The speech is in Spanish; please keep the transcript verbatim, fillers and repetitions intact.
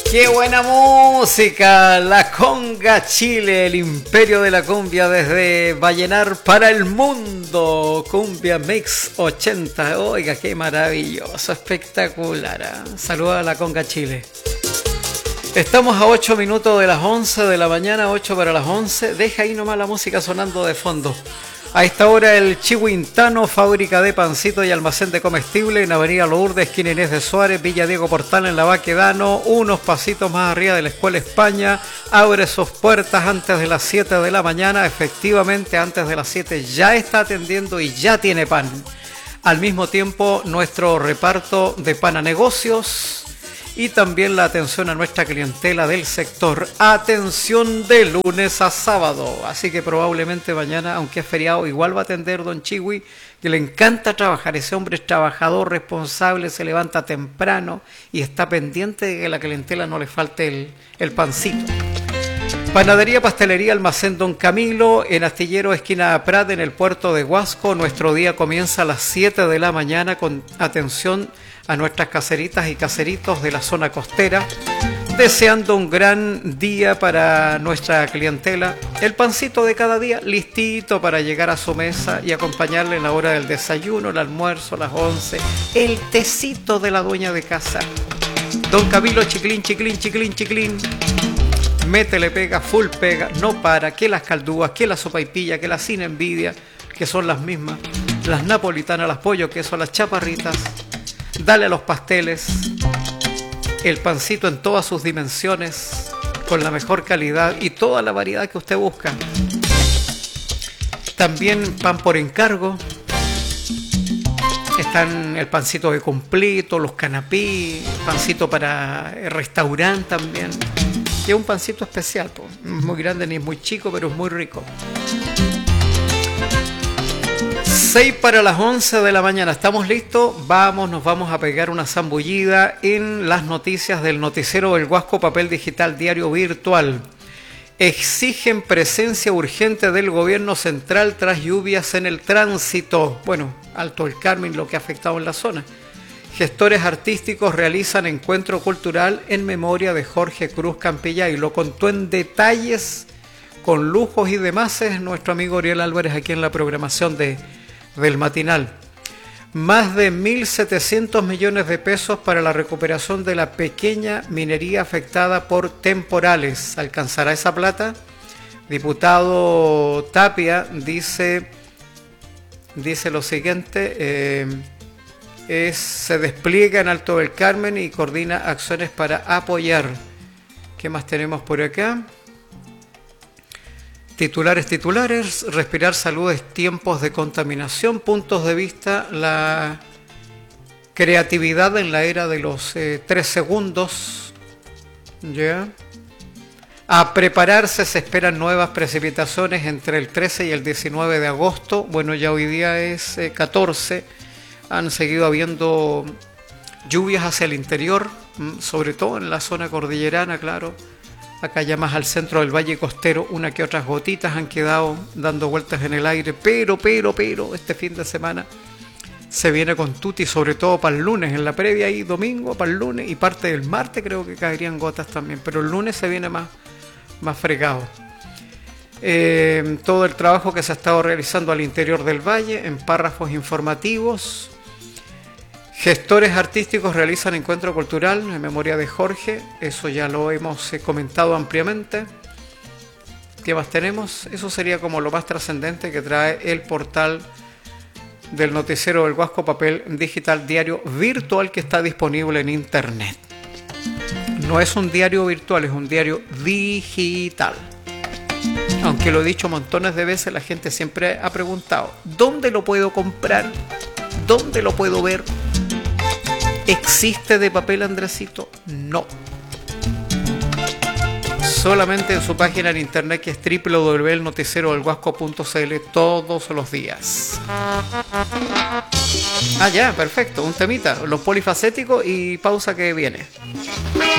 ¡Qué buena música! La Conga Chile, el imperio de la cumbia desde Vallenar para el mundo. Cumbia Mix ochenta. Oiga, qué maravilloso, espectacular. ¿eh? Saluda a la Conga Chile. Estamos a ocho minutos de las once de la mañana, ocho para las once. Deja ahí nomás la música sonando de fondo. A esta hora el Chihuintano, fábrica de pancito y almacén de comestible en Avenida Lourdes, esquina Inés de Suárez, Villa Diego Portal en la Baquedano, unos pasitos más arriba de la Escuela España. Abre sus puertas antes de las siete de la mañana, efectivamente antes de las siete ya está atendiendo y ya tiene pan. Al mismo tiempo nuestro reparto de pan a negocios y también la atención a nuestra clientela del sector. Atención de lunes a sábado. Así que probablemente mañana, aunque es feriado, igual va a atender don Chihui, que le encanta trabajar. Ese hombre es trabajador, responsable, se levanta temprano y está pendiente de que a la clientela no le falte el, el pancito. Panadería, pastelería, almacén Don Camilo, en Astillero, esquina Prat, en el puerto de Huasco. Nuestro día comienza a las siete de la mañana con atención a nuestras caseritas y caseritos de la zona costera, deseando un gran día para nuestra clientela. El pancito de cada día listito para llegar a su mesa y acompañarle en la hora del desayuno, el almuerzo, las once, el tecito de la dueña de casa. Don Camilo, chiclín, chiclín, chiclín, chiclín. Métele pega, full pega, no para, que las caldúas, que la sopaipilla, que la sin envidia, que son las mismas, las napolitanas, las pollo queso, las chaparritas. Dale a los pasteles, el pancito en todas sus dimensiones, con la mejor calidad y toda la variedad que usted busca. También pan por encargo. Están el pancito de completo, los canapés, pancito para el restaurante también. Que es un pancito especial, pues. No es muy grande ni es muy chico, pero es muy rico. seis para las once de la mañana, ¿estamos listos? Vamos, nos vamos a pegar una zambullida en las noticias del noticiero del Huasco Papel Digital Diario Virtual. Exigen presencia urgente del gobierno central tras lluvias en el tránsito. Bueno, Alto del Carmen, lo que ha afectado en la zona. Gestores artísticos realizan encuentro cultural en memoria de Jorge Cruz Campillay. Y lo contó en detalles, con lujos y demás, es nuestro amigo Ariel Álvarez aquí en la programación de del matinal. Más de mil setecientos millones de pesos para la recuperación de la pequeña minería afectada por temporales. ¿Alcanzará esa plata? Diputado Tapia dice, dice lo siguiente, eh, es, se despliega en Alto del Carmen y coordina acciones para apoyar. ¿Qué más tenemos por acá? Titulares, titulares, respirar salud es tiempos de contaminación, puntos de vista, la creatividad en la era de los eh, tres segundos, ya. A prepararse, se esperan nuevas precipitaciones entre el trece y el diecinueve de agosto, bueno, ya hoy día es eh, catorce, han seguido habiendo lluvias hacia el interior, sobre todo en la zona cordillerana, claro. Acá ya más al centro del Valle Costero, una que otras gotitas han quedado dando vueltas en el aire, pero, pero, pero, este fin de semana se viene con tutti, sobre todo para el lunes, en la previa y domingo, para el lunes y parte del martes creo que caerían gotas también, pero el lunes se viene más, más fregado. Eh, todo el trabajo que se ha estado realizando al interior del valle, en párrafos informativos. Gestores artísticos realizan encuentro cultural en memoria de Jorge, eso ya lo hemos comentado ampliamente. ¿Qué más tenemos? Eso sería como lo más trascendente que trae el portal del noticiero del Huasco Papel Digital Diario Virtual, que está disponible en internet. No es un diario virtual, es un diario digital. Aunque lo he dicho montones de veces, la gente siempre ha preguntado, ¿dónde lo puedo comprar? ¿Dónde lo puedo ver? ¿Existe de papel, Andresito? No. Solamente en su página en internet, que es doble u doble u doble u punto el noticiero del huasco punto c l, todos los días. Ah, ya, perfecto. Un temita. Los polifacéticos y pausa que viene.